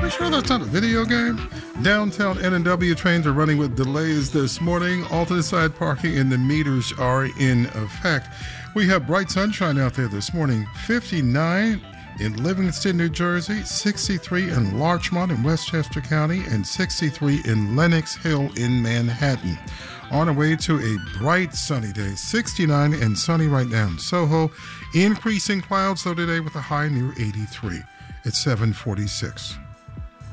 You sure that's not a video game? Downtown N&W trains are running with delays this morning. Alternate side parking and the meters are in effect. We have bright sunshine out there this morning. 59 in Livingston, New Jersey, 63 in Larchmont in Westchester County, and 63 in Lenox Hill in Manhattan. On our way to a bright sunny day, 69 and sunny right now in Soho. Increasing clouds though today with a high near 83. It's 7:46.